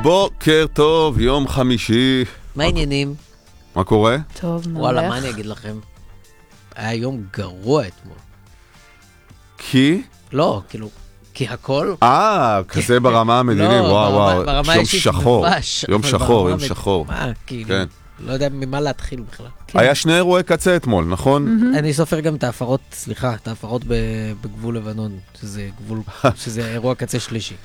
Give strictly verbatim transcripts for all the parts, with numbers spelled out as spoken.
בוקר טוב, יום חמישי. מה העניינים? מה קורה? טוב, נלך. וואלה, מה אני אגיד לכם? היה יום גרוע אתמול. כי? לא, כאילו, כי הכל... אה, כזה ברמה המדינית, לא, וואו, ברמה- וואו. ברמה יום האישית שחור. דבש, יום אבל שחור, ברמה יום המד- שחור. מה, כאילו, כן. לא יודע ממה להתחיל בכלל. היה שני אירועי קצה אתמול, נכון? אני סופר גם את ההפרות, סליחה, את ההפרות ב- בגבול לבנון, שזה גבול, שזה אירוע קצה שלישי.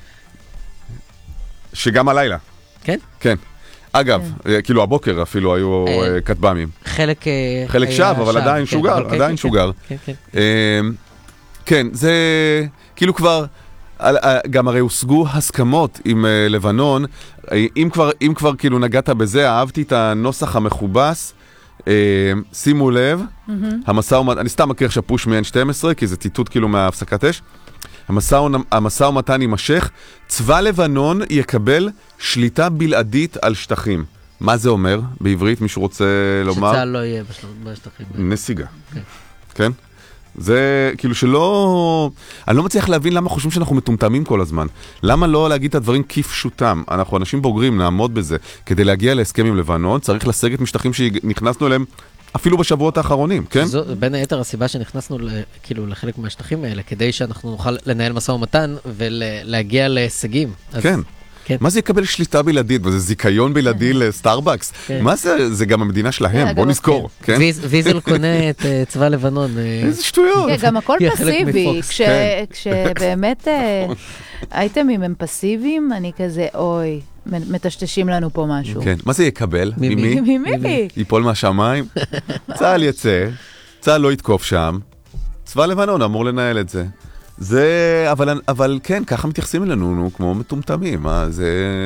שגם הלילה. כן? כן. אגב, כאילו הבוקר אפילו היו אה, אה, כטב"מים. חלק... אה, חלק היה שב, אבל שב, עדיין כן, שוגר, אבל כן, עדיין כן, שוגר. כן, כן. אה, כן, זה כאילו כבר, על- אה, גם הרי הושגו הסכמות עם אה, לבנון, אה, אם כבר, אם כבר כאילו נגעת בזה, אהבתי את הנוסח המכובס, אה, שימו לב, המשא ומתן, אני סתם מכיר עכשיו פוש מ-אן שתים עשרה, כי זה ציטוט כאילו מהפסקת אש, המשא ומ- המשא ומתן יימשך, צבא לבנון יקבל שליטה בלעדית על שטחים. מה זה אומר בעברית? מישהו רוצה לומר? שצהל לא יהיה בשל- בשטחים. נסיגה. כן. כן? זה כאילו שלא... אני לא מצליח להבין למה חושבים שאנחנו מטומטמים כל הזמן. למה לא להגיד את הדברים כפשוטם? אנחנו אנשים בוגרים, נעמוד בזה. כדי להגיע להסכם עם לבנון, צריך לסגת משטחים שנכנסנו אליהם אפילו בשבועות האחרונים, כן? זו בין היתר הסיבה שנכנסנו ל- כאילו לחלק מהשטחים האלה, כדי שאנחנו נוכל לנהל משא ומתן ולהגיע להישגים. אז- כן. כן. מה זה יקבל שליטה בלעדית? וזה זיכיון בלעדי לסטארבקס? כן. מה זה? זה גם המדינה שלהם, כן, בוא גם- נזכור, כן? ויז- ויזל קונה את אה, צבא לבנון. אה, איזה שטויות. כן, גם הכל היא חלק פסיבי. מפוקס, כש- כן. כשבאמת אה, אייטמים הם פסיביים, אני כזה, אוי, מ- מטשטשים לנו פה משהו. כן. מה זה יקבל? ממי? ממי? ממי? ייפול מהשמיים? צה"ל יצא, צה"ל לא יתקוף שם, צבא לבנון אמור לנהל את זה. זה, אבל, אבל כן, ככה מתייחסים אלינו, נו, כמו מטומטמים, מה, זה...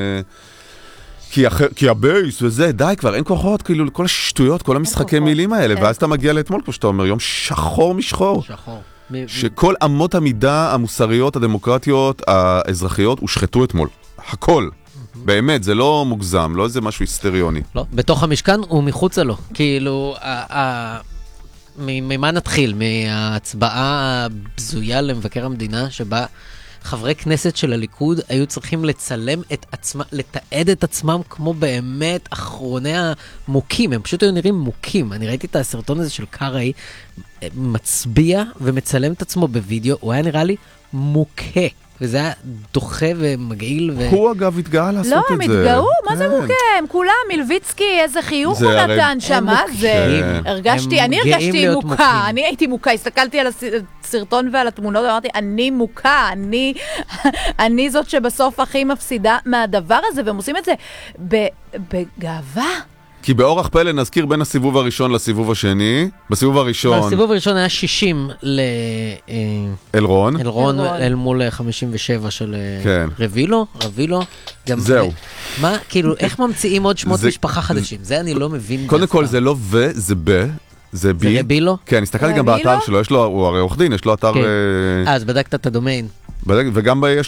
כי, אח... כי הבייס וזה, די כבר, אין כוחות, כאילו, כל השטויות, כל המשחקי כוחות. מילים האלה, אין. ואז אתה מגיע לאתמול, כמו שאתה אומר, יום שחור משחור. שחור. מ- שכל אמות המידה המוסריות, הדמוקרטיות, האזרחיות, הושחתו אתמול. הכל. באמת, זה לא מוגזם, לא איזה משהו היסטריוני. לא, בתוך המשכן ומחוצה לו. כאילו, ה- ה- מ- ממה נתחיל? מההצבעה הבזויה למבקר המדינה, שבה חברי כנסת של הליכוד היו צריכים לצלם את עצמם, לתעד את עצמם כמו באמת אחרוני המוקים. הם פשוט היו נראים מוקים. אני ראיתי את הסרטון הזה של קראי, מצביע ומצלם את עצמו בווידאו, הוא היה נראה לי מוכה. וזה היה דוחה ומגעיל. ו... הוא אגב התגאה לעשות לא, את זה. הם התגאו, מה זה כן. מוכה? הם כולם, מלביצקי, איזה חיוך זה הוא הרי- נתן שם, הם מה זה? מוכים. הרגשתי, הם אני גאים הרגשתי להיות מוכה, מוכים. אני הייתי מוכה, הסתכלתי על הסרטון ועל התמונות, ואמרתי, אני מוכה, אני, אני זאת שבסוף הכי מפסידה מהדבר הזה, והם עושים את זה ב- בגאווה. כי באורח פלא נזכיר בין הסיבוב הראשון לסיבוב השני. בסיבוב הראשון, בסיבוב הראשון היה שישים אלרון. לאלרון, אלרון. אל מול חמישים ושבע של אה, כן. רבילו, רבילו. גם- זהו. מה, כאילו, איך ממציאים עוד שמות זה- משפחה חדשים? זה אני לא מבין. קודם באף כל פעם. זה לא ו, זה ב, זה בי. זה רבילו? כן, הסתכלתי גם רבילו? באתר שלו, יש לו, הוא הרי עורך דין, יש לו אתר, כן. אה, אה, אז בדקת את הדומיין. בדק- וגם ב- יש